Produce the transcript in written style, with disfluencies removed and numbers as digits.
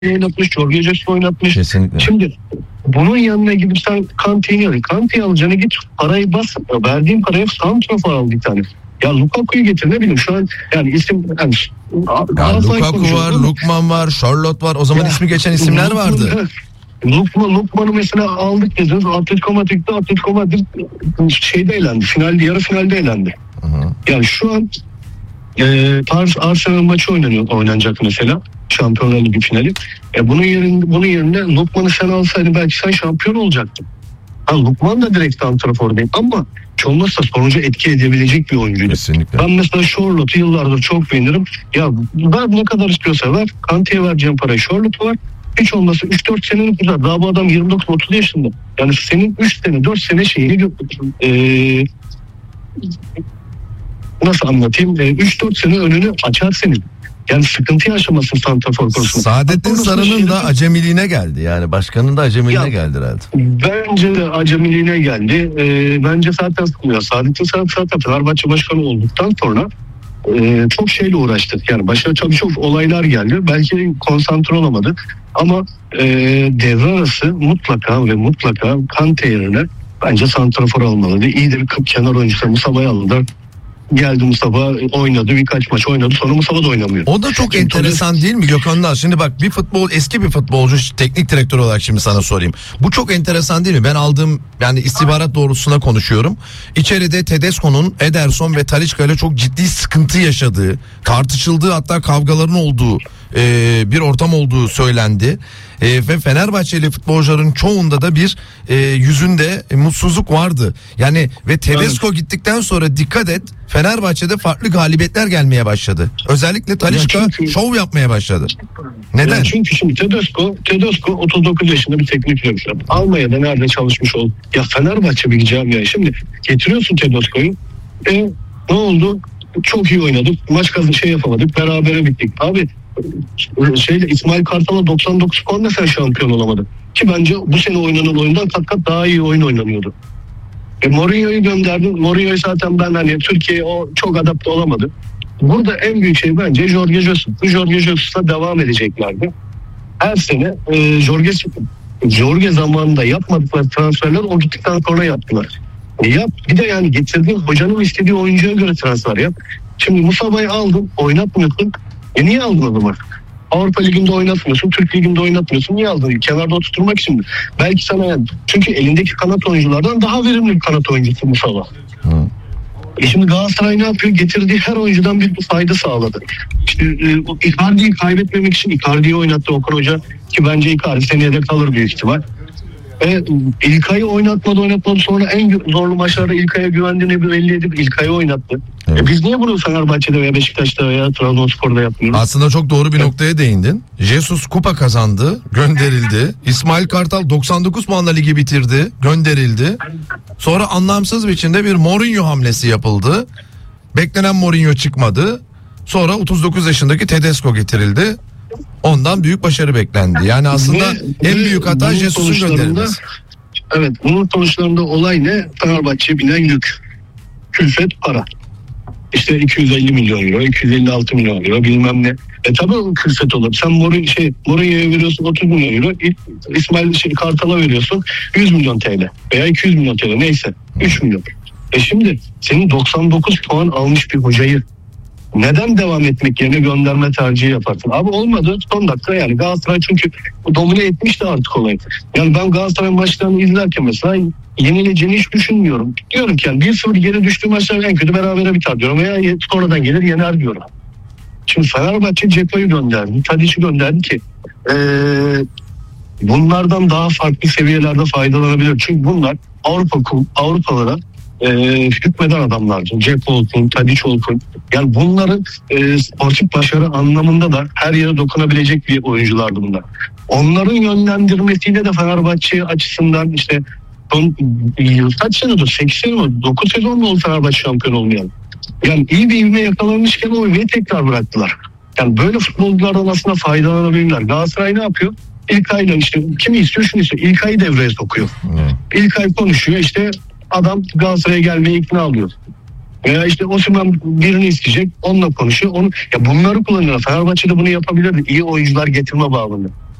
oynatmış, Jorge Jesus oynatmış. Kesinlikle. Şimdi bunun yanına gidip sen Kante'yi al. Kante'yi alacağına git parayı bas. Verdiğin paraya santrafor al bir tane. Ya Lukaku'yu getir, ne bileyim şu an yani isim yani, ya Lukaku var, Lukman var, Charlotte var. O zaman ismi geçen isimler vardı. Lukman'ı mesela aldık dediniz. Atletico Madrid şeyde elendi. Finalde, yarı finalde elendi. Hı-hı. Yani şu an Paris Arsenal maçı oynanacak mesela. Şampiyonlar Ligi finali. Bunun yerine Lukman'ı sen alsaydın belki sen şampiyon olacaktın. Lukman da direkt santrafor değil ama hiç olmazsa sonuca etki edebilecek bir oyuncuydu. Kesinlikle. Ben mesela Charlotte'u yıllardır çok beğenirim. Ya ben ne kadar istiyorsa ver. Kante'ye vereceğim parayı Charlotte var. Hiç olmazsa 3-4 senelik güzel. Daha bu adam 29-30 yaşında. Yani senin 3 sene 4 sene şeyini nasıl anlatayım? 3-4 sene önünü açar senin. Yani sıkıntı yaşamasın santrafor konusunda. Saadettin Saran'ın da acemiliğine geldi. Yani başkanın da acemiliğine geldi herhalde. Bence de acemiliğine geldi. Bence zaten sıkılıyor. Saadettin Saran zaten Fenerbahçe başkanı olduktan sonra çok şeyle uğraştık. Yani başına çok olaylar geldi. Belki konsantre olamadı. Ama devre arası mutlaka Kante yerine bence santrafor almalıydı. İyi de bir kenar oyuncusu Musaba'yı aldılar. Geldi Mustafa, oynadı, birkaç maç oynadı, sonra Mustafa da oynamıyor. O da çok enteresan değil mi Gökhan Naz? Şimdi bak eski bir futbolcu, teknik direktör olarak şimdi sana sorayım. Bu çok enteresan değil mi? Ben aldığım yani istihbarat doğrultusunda konuşuyorum. İçeride Tedesco'nun Ederson ve Talisca ile çok ciddi sıkıntı yaşadığı, tartışıldığı, hatta kavgaların olduğu bir ortam olduğu söylendi. Ve Fenerbahçeli futbolcuların çoğunda da bir yüzünde mutsuzluk vardı. Yani ve Tedesco gittikten sonra dikkat et, Fenerbahçe'de farklı galibiyetler gelmeye başladı. Özellikle Talisca şov yapmaya başladı. Neden? Ya çünkü şimdi Tedesco 39 yaşında bir teknik direktör. Almanya'da nerede çalışmış oldu? Ya Fenerbahçe bir camia. Şimdi getiriyorsun Tedesco'yu. Ne oldu? Çok iyi oynadık. Maç yapamadık. Berabere bittik. Abi İsmail Kartal'a 99 puanla sen şampiyon olamadın. Ki bence bu sene oynanan oyundan kat daha iyi oyun oynanıyordu. Mourinho'yu gönderdin. Mourinho'yu zaten ben Türkiye'ye o çok adapte olamadı. Burada en büyük şey bence Jorge Jesus. Bu Jorge Jesus'la devam edeceklerdi. Her sene Jorge zamanında yapmadıkları transferler o gittikten sonra yaptılar. Bir de yani getirdiğin hocanın istediği oyuncuya göre transfer yap. Şimdi Musaba'yı aldın, oynatmıyorsun. Niye aldın adamı? Avrupa Ligi'nde oynatmıyorsun, Türk Ligi'nde oynatmıyorsun. Niye aldın? Kenarda oturtmak için. Belki sana yani. Çünkü elindeki kanat oyunculardan daha verimli bir kanat oyuncusu Musaba. Şimdi Galatasaray ne yapıyor? Getirdiği her oyuncudan bir fayda sağladı. İşte Icardi'yi kaybetmemek için Icardi'yi oynattı Okan Hoca. Ki bence Icardi seneye de kalır büyük ihtimal. İlkay'ı oynatmadı sonra en zorlu maçlarda İlkay'a güvendiğini belli edip İlkay'ı oynattı. Evet. Biz niye bunu Fenerbahçe'de veya Beşiktaş'ta veya Trabzonspor'da yapmıyoruz? Aslında çok doğru bir noktaya değindin. Jesus kupa kazandı, gönderildi. İsmail Kartal 99 puanla ligi bitirdi, gönderildi. Sonra anlamsız biçimde bir Mourinho hamlesi yapıldı. Beklenen Mourinho çıkmadı. Sonra 39 yaşındaki Tedesco getirildi. Ondan büyük başarı beklendi. Yani aslında en büyük hata Jesus'un gönderilmesi. Evet, bunun sonuçlarında olay ne? Fenerbahçe'ye binen yük. Külfet para. İşte 250 milyon euro, 256 milyon euro bilmem ne. Tabii o külfet olur. Sen Mourinho'ya veriyorsun 30 milyon euro. İsmail Kartal'a veriyorsun 100 milyon TL. Veya 200 milyon TL neyse. 3 milyon. Şimdi senin 99 puan almış bir hocayı neden devam etmek yerine gönderme tercihi yaparsın? Abi olmadı son dakika yani Galatasaray çünkü domine etmişti artık olayı. Yani ben Galatasaray maçlarını izlerken mesela yenileceğini hiç düşünmüyorum. Diyorum ki yani 1-0 geri düştüğü maçlar en kötü berabere biter diyorum veya sonradan gelir yener diyorum. Şimdi Fenerbahçe Ceko'yu gönderdi, Tadic'i gönderdi ki bunlardan daha farklı seviyelerde faydalanabilir. Çünkü bunlar Avrupalara hükmeden adamlar. Ceko olsun, Tadic olsun. Yani bunların sportif başarı anlamında da her yere dokunabilecek bir oyunculardı bunlar. Onların yönlendirmesiyle de Fenerbahçe açısından işte kaç senedir? 8 sene mi? 9 sezon mu oldu Fenerbahçe şampiyon olmayan? Yani iyi bir ivme yakalanmışken o ivmeyi tekrar bıraktılar. Yani böyle futbolculardan aslında faydalanabilirler. Galatasaray ne yapıyor? İlkay'la işte kimi istiyor şunu istiyor. İlkay'ı devreye sokuyor. İlkay konuşuyor işte adam Galatasaray'a gelmeye ikna alıyor. Veya işte Osimhen birini isteyecek onunla konuşuyor. Ya bunları kullanıyor. Fenerbahçe'de bunu yapabilirdi. İyi oyuncular getirme bağlamında.